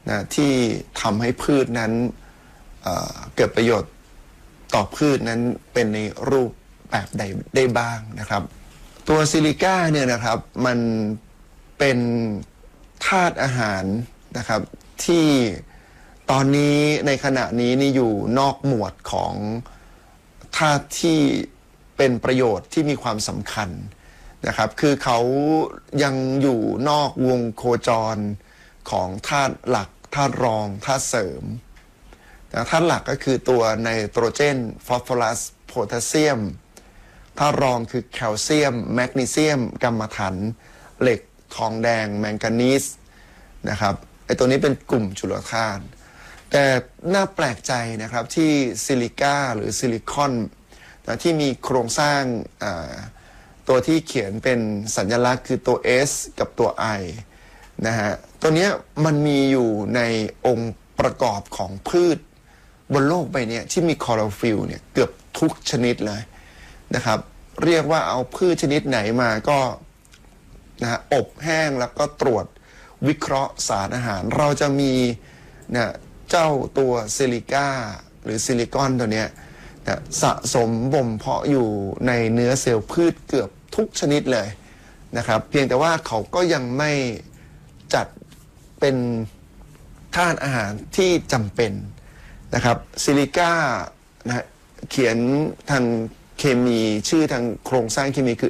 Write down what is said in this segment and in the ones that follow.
นะที่ทำให้พืชนั้นเกิดประโยชน์ต่อพืชนั้นเป็นในรูปแบบใดได้บ้างนะครับตัวซิลิก้าเนี่ยนะครับมันเป็นธาตุอาหารนะครับที่ตอนนี้ในขณะนี้นี่อยู่นอกหมวดของธาตุที่เป็นประโยชน์ที่มีความสำคัญนะครับคือเขายังอยู่นอกวงโคจรของธาตุหลักธาตุรองธาตุเสริมธาตุหลักก็คือตัวไนโตรเจนฟอสฟอรัสโพแทสเซียมธาตุรองคือแคลเซียมแมกนีเซียมกัมมันถันเหล็กทองแดงแมงกานีสนะครับไอตัวนี้เป็นกลุ่มจุลธาตุแต่น่าแปลกใจนะครับที่ซิลิก้าหรือซิลิคอนที่มีโครงสร้างตัวที่เขียนเป็นสัญลักษณ์คือตัว S กับตัว I นะฮะตัวนี้มันมีอยู่ในองค์ประกอบของพืชบนโลกใบนี้ที่มีคลอโรฟิลล์เนี่ยเกือบทุกชนิดเลยนะครับเรียกว่าเอาพืชชนิดไหนมาก็นะอบแห้งแล้วก็ตรวจวิเคราะห์สารอาหารเราจะมีนะเจ้าตัวซิลิก้าหรือซิลิคอนตัวนี้นะสะสมบ่มเพาะอยู่ในเนื้อเซลล์พืชเกือบทุกชนิดเลยนะครับเพียงแต่ว่าเขาก็ยังไม่จัดเป็นธาตุอาหารที่จำเป็นนะครับซิลิก้านะเขียนทางเคมีชื่อทางโครงสร้างเคมีคือ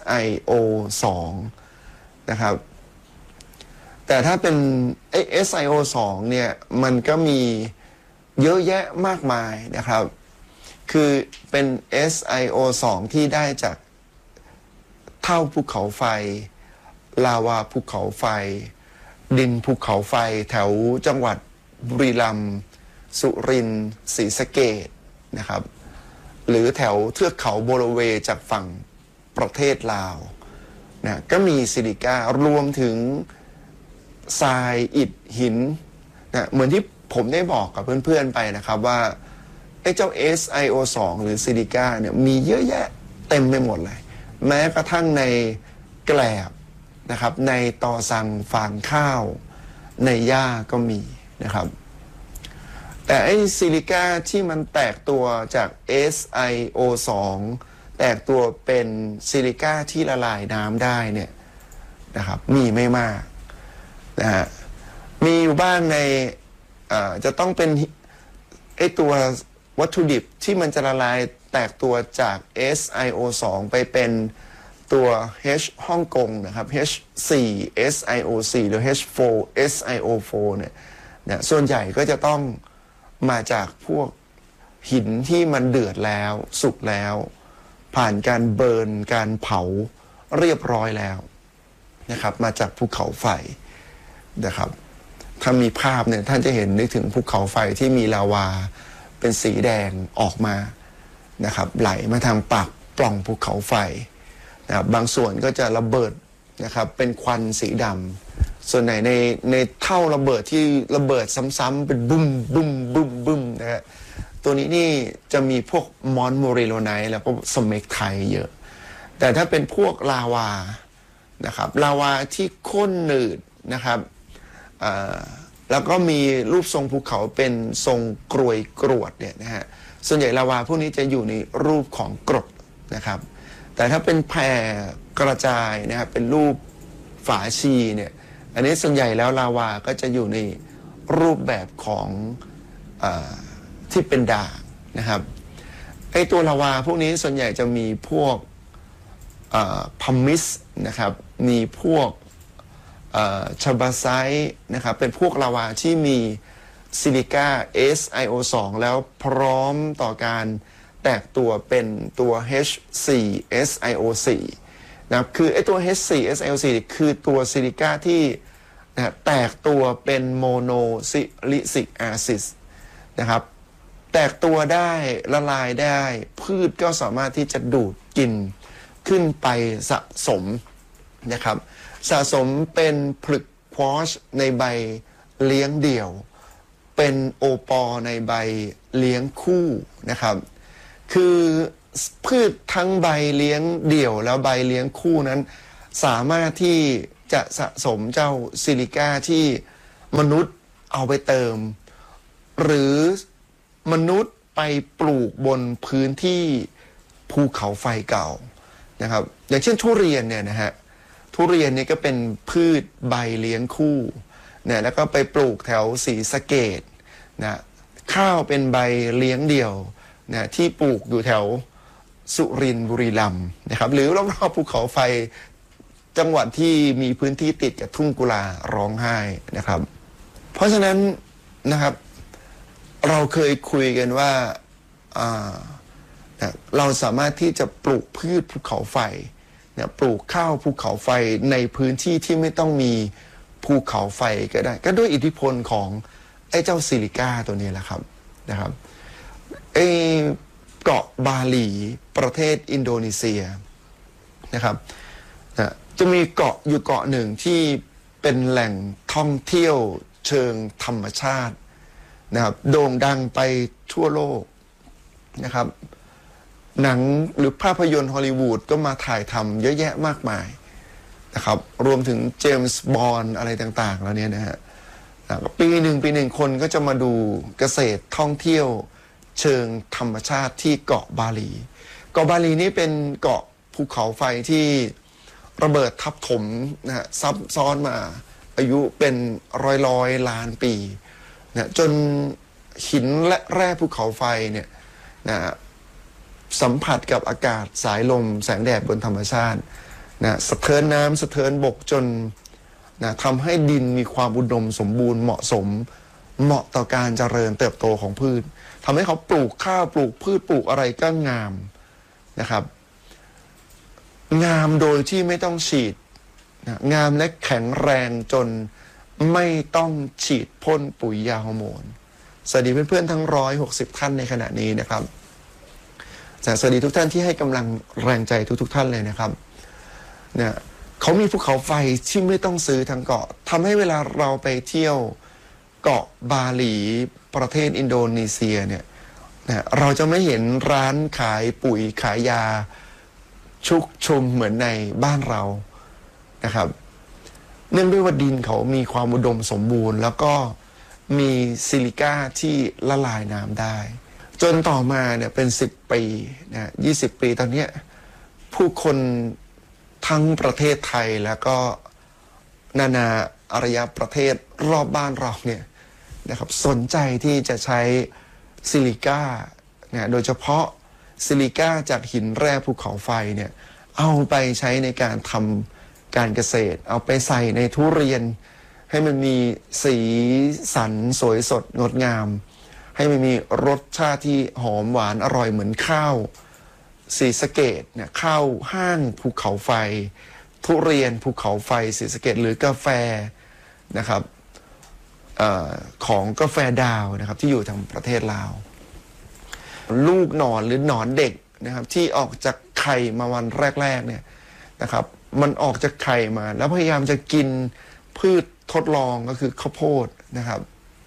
SiO2 นะครับแต่ถ้าเป็นSiO2 เนี่ยมันก็มีเยอะแยะมากมายนะครับคือเป็น SiO2 ที่ได้จากเท่าภูเขาไฟลาวาภูเขาไฟดินภูเขาไฟแถวจังหวัดบุรีรัมย์สุรินทร์ศรีสะเกษนะครับหรือแถวเทือกเขาโบโลเวจากฝั่งประเทศลาวนะก็มีซิลิก้ารวมถึงทรายอิฐหินนะเหมือนที่ผมได้บอกกับเพื่อนๆไปนะครับว่าไอ้เจ้า SiO2 หรือซิลิก้าเนี่ยมีเยอะแยะเต็มไปหมดเลยแม้กระทั่งในแกลบนะครับในตอสังฟางข้าวในหญ้าก็มีนะครับแต่ไอ้ซิลิก้าที่มันแตกตัวจาก SiO2 แตกตัวเป็นซิลิก้าที่ละลายน้ำได้เนี่ยนะครับมีไม่มากนะฮะมีอยู่บ้างในจะต้องเป็นไอ้ตัววัตถุดิบที่มันจะละลายแตกตัวจาก SiO2 ไปเป็นตัว H ฮ่องกงนะครับ H4 SiO4 หรือ H4 SiO4 เนี่ยส่วนใหญ่ก็จะต้องมาจากพวกหินที่มันเดือดแล้วสุกแล้วผ่านการเบิร์นการเผาเรียบร้อยแล้วนะครับมาจากภูเขาไฟนะครับถ้ามีภาพเนี่ยท่านจะเห็นนึกถึงภูเขาไฟที่มีลาวาเป็นสีแดงออกมานะครับไหลมาทางปากปล่องภูเขาไฟนะครับบางส่วนก็จะระเบิดนะครับเป็นควันสีดำส่วนไหนในเท่าระเบิดที่ระเบิดซ้ำๆเป็นบุ้มบุ้มบุ้มบุ้มนะฮะตัวนี้นี่จะมีพวกมอนโมเรโลไนท์แล้วก็สเมกไทเยอะแต่ถ้าเป็นพวกลาวานะครับลาวาที่ข้นหนืดนะครับแล้วก็มีรูปทรงภูเขาเป็นทรงกรวยกรวดเนี่ยนะฮะส่วนใหญ่ลาวาพวกนี้จะอยู่ในรูปของกรดนะครับแต่ถ้าเป็นแผ่กระจายนะครับเป็นรูปฝาชีเนี่ยอันนี้ส่วนใหญ่แล้วลาวาก็จะอยู่ในรูปแบบของที่เป็นด่างนะครับไอตัวลาวาพวกนี้ส่วนใหญ่จะมีพวกพัมมิสนะครับมีพวกชาบาไซต์นะครับเป็นพวกลาวาที่มีซิลิก้า SiO2 แล้วพร้อมต่อการแตกตัวเป็นตัว H4SiO4 นะครับคือไอ้ตัว H4SiO4 คือตัวซิลิก้าที่แตกตัวเป็นโมโนซิลิซิกแอซิดนะครับแตกตัวได้ละลายได้พืชก็สามารถที่จะดูดกินขึ้นไปสะสมนะครับสะสมเป็นผลึกควอชในใบเลี้ยงเดี่ยวเป็นโอปอในใบเลี้ยงคู่นะครับคือพืชทั้งใบเลี้ยงเดี่ยวแล้วใบเลี้ยงคู่นั้นสามารถที่จะสะสมเจ้าซิลิก้าที่มนุษย์เอาไปเติม หรือมนุษย์ไปปลูกบนพื้นที่ภูเขาไฟเก่านะครับอย่างเช่นทุเรียนเนี่ยนะฮะทุเรียนเนี่ยก็เป็นพืชใบเลี้ยงคู่เนี่ยแล้วก็ไปปลูกแถวศรีสะเกษนะข้าวเป็นใบเลี้ยงเดี่ยวนะที่ปลูกอยู่แถวสุรินทร์บุรีรัมย์นะครับหรือรอบๆภูเขาไฟจังหวัดที่มีพื้นที่ติดกับทุ่งกุลาร้องไห้นะครับเพราะฉะนั้นนะครับเราเคยคุยกันว่าเราสามารถที่จะปลูกพืชภูเขาไฟปลูกข้าวภูเขาไฟในพื้นที่ที่ไม่ต้องมีภูเขาไฟก็ได้ก็ด้วยอิทธิพลของไอ้เจ้าซิลิก้าตัวนี้แหละครับนะครับเกาะบาหลีประเทศอินโดนีเซียนะครับจะมีเกาะอยู่เกาะหนึ่งที่เป็นแหล่งท่องเที่ยวเชิงธรรมชาตินะครับโด่งดังไปทั่วโลกนะครับหนังหรือภาพยนตร์ฮอลลีวูดก็มาถ่ายทำเยอะแยะมากมายนะครับรวมถึงเจมส์บอนด์อะไรต่างๆแล้วเนี่ยนะฮะปีหนึ่งคนก็จะมาดูเกษตรท่องเที่ยวเชิงธรรมชาติที่เกาะบาหลีเกาะบาหลีนี่เป็นเกาะภูเขาไฟที่ระเบิดทับถมนะฮะซับซ้อนมาอายุเป็นร้อยล้านปีนะจนหินและแร่ภูเขาไฟเนี่ยนะสัมผัสกับอากาศสายลมแสงแดดบนธรรมชาตินะสะเทินน้ำสะเทินบกจนนะทำให้ดินมีความอุดมสมบูรณ์เหมาะสมเหมาะต่อการเจริญเติบโตของพืชทำให้เขาปลูกข้าวปลูกพืชปลูกอะไรก็งามนะครับงามโดยที่ไม่ต้องฉีดนะงามและแข็งแรงจนไม่ต้องฉีดพ่นปุ๋ยยาฮอร์โมนสวัสดีเพื่อนๆทั้ง160ท่านในขณะนี้นะครับสวัสดีทุกท่านที่ให้กำลังแรงใจทุกท่านเลยนะครับเนี่ยเขามีภูเขาไฟที่ไม่ต้องซื้อทั้งเกาะทำให้เวลาเราไปเที่ยวเกาะบาหลีประเทศอินโดนีเซียเนี่ยเราจะไม่เห็นร้านขายปุ๋ยขายยาชุกชุมเหมือนในบ้านเรานะครับเนื่องด้วยว่าดินเขามีความอุดมสมบูรณ์แล้วก็มีซิลิก้าที่ละลายน้ำได้จนต่อมาเนี่ยเป็น10 ปีนะ20 ปีตอนนี้ผู้คนทั้งประเทศไทยแล้วก็นานาอารยประเทศรอบบ้านเราเนี่ยนะครับสนใจที่จะใช้ซิลิก้าเนี่ยโดยเฉพาะซิลิก้าจากหินแร่ภูเขาไฟเนี่ยเอาไปใช้ในการทำการเกษตรเอาไปใส่ในทุเรียนให้มันมีสีสันสวยสดงดงามให้มันมีรสชาติที่หอมหวานอร่อยเหมือนข้าวศรีสะเกษเนี่ยข้าวห้างภูเขาไฟทุเรียนภูเขาไฟศรีสะเกษหรือกาแฟนะครับของกาแฟดาวนะครับที่อยู่ทางประเทศลาวลูกหนอนหรือหนอนเด็กนะครับที่ออกจากไข่มาวันแรกๆเนี่ยนะครับมันออกจากไข่มาแล้วพยายามจะกินพืชทดลองก็คือข้าวโพดนะครับ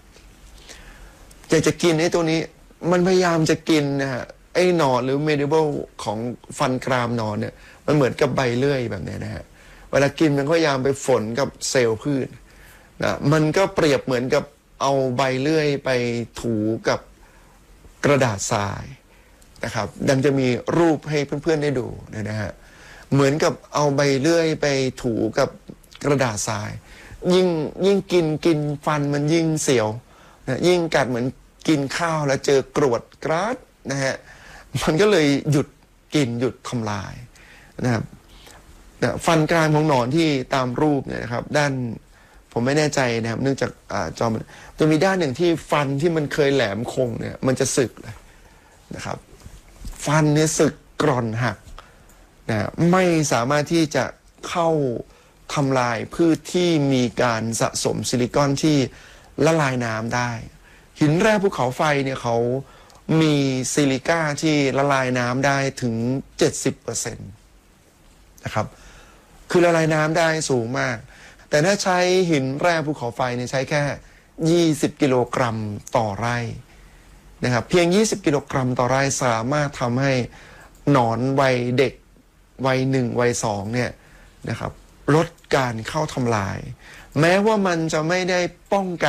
จะกินไอ้ตัวนี้มันพยายามจะกินนะฮะไอ้หนอนหรือเมดิเบิลของฟันกรามหนอนเนี่ยมันเหมือนกับใบเลื่อยแบบนี้นะฮะเวลากินมันก็พยายามไปฝนกับเซลล์พืชนะมันก็เปรียบเหมือนกับเอาใบเลื่อยไปถูกับกระดาษทรายนะครับดังจะมีรูปให้เพื่อนๆได้ดูนะฮะเหมือนกับเอาใบเลื่อยไปถูกับกระดาษทรายยิ่งกินฟันมันยิ่งเสียวนะยิ่งกัดเหมือนกินข้าวแล้วเจอกรวดกราดนะฮะมันก็เลยหยุดกินหยุดทำลายนะครับฟันกรามของหนอนที่ตามรูปเนี่ยนะครับด้านผมไม่แน่ใจนะครับเนื่องจากจอมจะมีด้านหนึ่งที่ฟันที่มันเคยแหลมคมเนี่ยมันจะสึกเลยนะครับฟันเนี่ยสึกกร่อนหักนะไม่สามารถที่จะเข้าทำลายพืชที่มีการสะสมซิลิคอนที่ละลายน้ำได้หินแร่ภูเขาไฟเนี่ยเขามีซิลิก้าที่ละลายน้ำได้ถึง 70% นะครับคือละลายน้ำได้สูงมากแต่ถ้าใช้หินแร่ภูเขาไฟเนี่ยใช้แค่20 กิโลกรัมต่อไร่นะครับเพียง20 กิโลกรัมต่อไร่สามารถทำให้หนอนวัยเด็กวัย1วัย2เนี่ยนะครับลดการเข้าทำลายแม้ว่ามันจะไม่ได้ป้องกัน